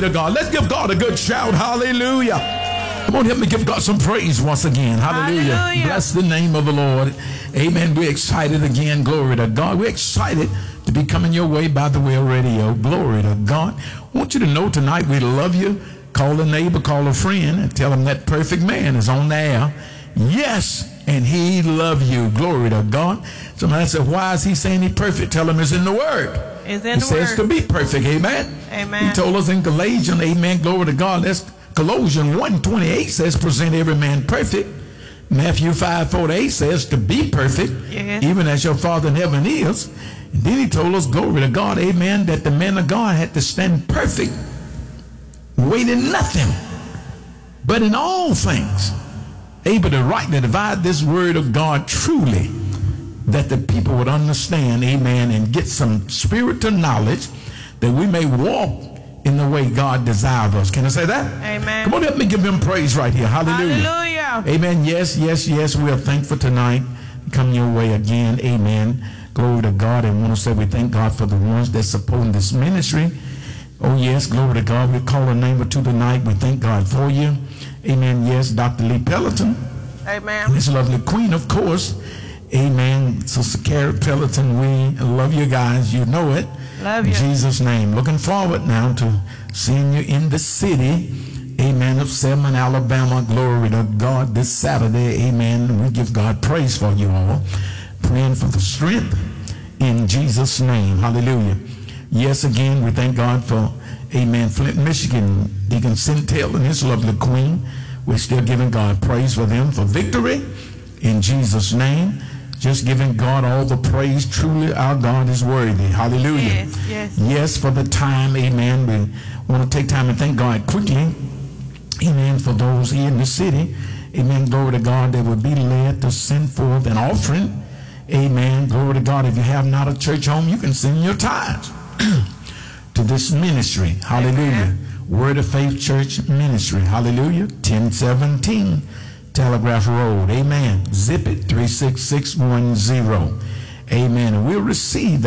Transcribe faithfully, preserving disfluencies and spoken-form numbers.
to God. Let's give God a good shout. Hallelujah. Come on, help me give God some praise once again. Hallelujah. Hallelujah. Bless the name of the Lord. Amen. We're excited again. Glory to God. We're excited to be coming your way by the Well Radio. Glory to God. I want you to know tonight we love you. Call a neighbor, call a friend, and tell them that perfect man is on the air. Yes, and he love you. Glory to God. Somebody said, why is he saying he's perfect? Tell him it's in the word. It's in it the says word. to be perfect. Amen. Amen. He told us in Galatians, amen, glory to God. That's Colossians one twenty-eight says, present every man perfect. Matthew five forty-eight says to be perfect, yes. even as your Father in heaven is. And then he told us, glory to God, amen, that the man of God had to stand perfect, waiting nothing, but in all things, able to rightly divide this word of God truly, that the people would understand, amen, and get some spiritual knowledge that we may walk in the way God desires us. Can I say that? Amen. Come on, let me give him praise right here. Hallelujah. Hallelujah. Amen. Yes, yes, yes. We are thankful tonight. Come your way again. Amen. Glory to God. And I want to say we thank God for the ones that supporting this ministry. Oh, yes. Glory to God. We call a name or two tonight. We thank God for you. Amen. Yes. Doctor Lee Pelleton. Amen. This lovely queen, of course. Amen. Sister Carrie Pelleton, we love you guys. You know it. Love you. In Jesus' name. Looking forward now to seeing you in the city, amen, of Selma, Alabama. Glory to God this Saturday. Amen. We give God praise for you all. Praying for the strength in Jesus' name. Hallelujah. Yes, again, we thank God for, amen, Flint, Michigan, Deacon Centel and his lovely queen. We're still giving God praise for them for victory in Jesus' name. Just giving God all the praise. Truly, our God is worthy. Hallelujah. Yes, yes. Yes, for the time, amen. We want to take time and thank God quickly, amen, for those here in the city. Amen. Glory to God, that would be led to send forth an offering. Amen. Glory to God. If you have not a church home, you can send your tithes to this ministry. Hallelujah. Amen. Word of Faith Church Ministry. Hallelujah. ten seventeen Telegraph Road. Amen. Zip it three six six one zero. Amen. And we'll receive that.